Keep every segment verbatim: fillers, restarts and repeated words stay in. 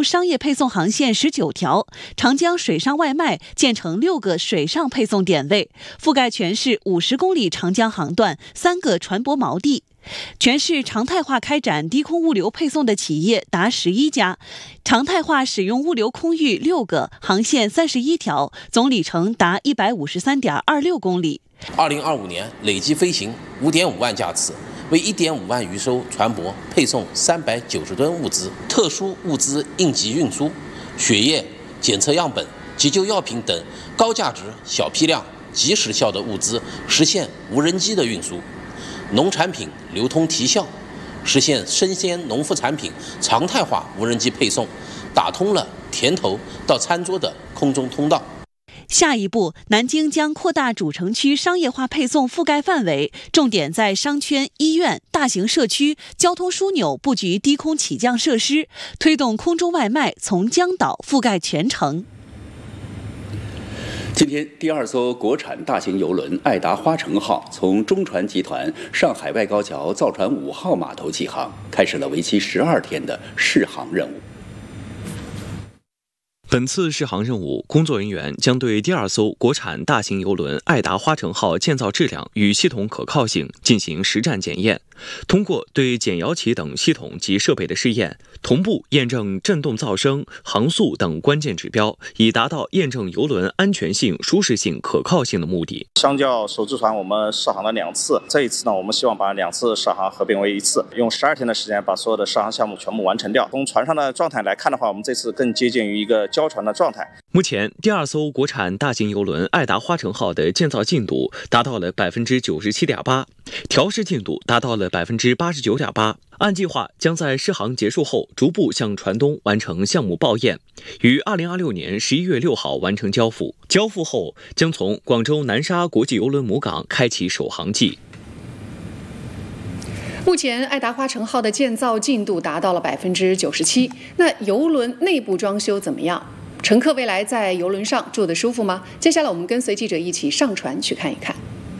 商业配送航线十九条，长江水上外卖建成六个水上配送点位，覆盖全市五十公里长江航段，三个船舶锚地。全市常态化开展低空物流配送的企业达十一家，常态化使用物流空域六个，航线三十一条，总里程达一百五十三点二六公里。 二零二五年累计飞行五点五万架次，为一点五万余艘船舶配送三百九十吨物资，特殊物资应急运输、血液检测样本、急救药品等高价值、小批量、及时效的物资实现无人机的运输。农产品流通提效，实现生鲜农副产品常态化无人机配送，打通了田头到餐桌的空中通道。 下一步，南京将扩大主城区商业化配送覆盖范围，重点在商圈、医院、大型社区、交通枢纽布局低空起降设施，推动空中外卖从江岛覆盖全城。 今天，第二艘国产大型邮轮爱达花城号从中船集团上海外高桥造船五号码头起航，开始了为期十二天的试航任务。 本次试航任务，工作人员将对第二艘国产大型邮轮爱达花城号建造质量与系统可靠性进行实战检验，通过对减摇起等系统及设备的试验，同步验证振动噪声、航速等关键指标，以达到验证邮轮安全性、舒适性、可靠性的目的。 相较首支船，我们试航了两次，这一次呢，我们希望把两次试航合并为一次，用十二天的时间把所有的试航项目全部完成掉。从船上的状态来看的话，我们这次更接近于一个交船的状态。 目前，第二艘国产大型邮轮爱达花城号的建造进度达到了百分之九十七点八，调试进度达到了百分之八十九点八。按计划，将在试航结束后逐步向船东完成项目报验，于二零二六年十一月六号完成交付。交付后，将从广州南沙国际邮轮母港开启首航季。 目前，爱达花城号的建造进度达到了百分之九十七。那邮轮内部装修怎么样？乘客未来在邮轮上住得舒服吗？接下来，我们跟随记者一起上船去看一看。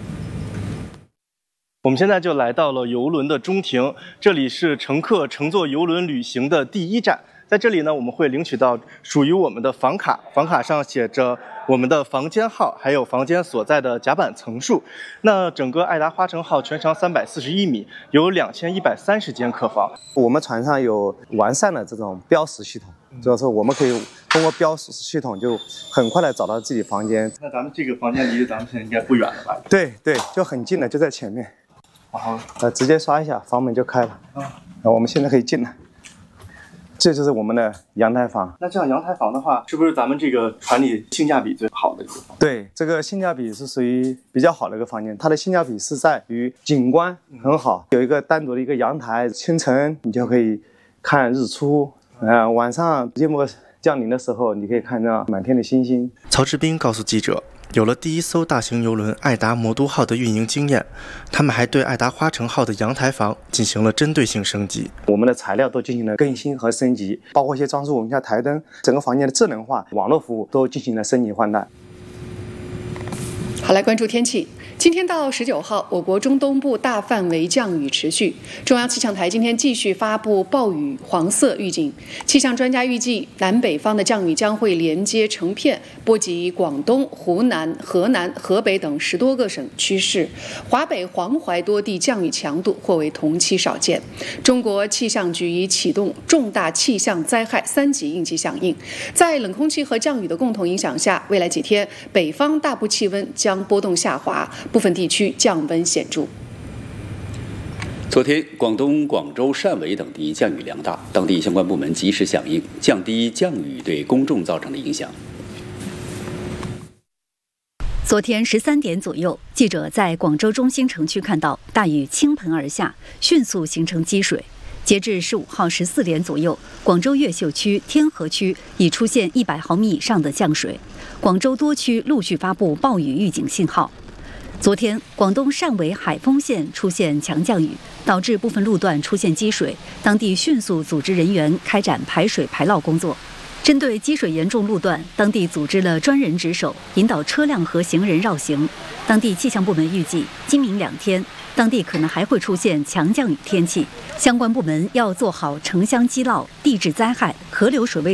我们现在就来到了邮轮的中庭，这里是乘客乘坐邮轮旅行的第一站。在这里呢，我们会领取到属于我们的房卡，房卡上写着我们的房间号，还有房间所在的甲板层数。那整个爱达花城号全长三百四十一米，有两千一百三十间客房。 我们船上有完善的这种标识系统，就是我们可以通过标识系统就很快的找到自己房间。 那咱们这个房间离咱们现在应该不远了吧？ 对对，就很近的，就在前面。 好， 呃，直接刷一下，房门就开了。啊，那我们现在可以进了。这就是我们的阳台房。 那这样阳台房的话，是不是咱们这个船里性价比最好的一个房？ 对，这个性价比是属于比较好的一个房间。它的性价比是在于景观很好，有一个单独的一个阳台，清晨你就可以看日出，呃，晚上夜幕降临的时候，你可以看到满天的星星。 曹志斌告诉记者，有了第一艘大型邮轮爱达魔都号的运营经验，他们还对爱达花城号的阳台房进行了针对性升级。 我们的材料都进行了更新和升级，包括一些装饰，我们像台灯，整个房间的智能化、网络服务都进行了升级换代。 好，来关注天气。今天到十九号，我国中东部大范围降雨持续。中央气象台今天继续发布暴雨黄色预警。气象专家预计，南北方的降雨将会连接成片，波及广东、湖南、河南、河北等十多个省区市。华北、黄淮多地降雨强度或为同期少见。中国气象局已启动重大气象灾害三级应急响应。在冷空气和降雨的共同影响下，未来几天北方大部气温将波动下滑。部分地区降温显著。 昨天，广东广州、汕尾等地降雨量大，当地相关部门及时响应，降低降雨对公众造成的影响。 昨天十三点左右，记者在广州中心城区看到大雨倾盆而下，迅速形成积水。截至十五号十四点左右，广州越秀区、天河区已出现一百毫米以上的降水，广州多区陆续发布暴雨预警信号。昨天，广东汕尾海丰县出现强降雨，导致部分路段出现积水，当地迅速组织人员开展排水排涝工作。针对积水严重路段，当地组织了专人值守，引导车辆和行人绕行。当地气象部门预计，今明两天，当地可能还会出现强降雨天气，相关部门要做好城乡积涝、地质灾害、河流水位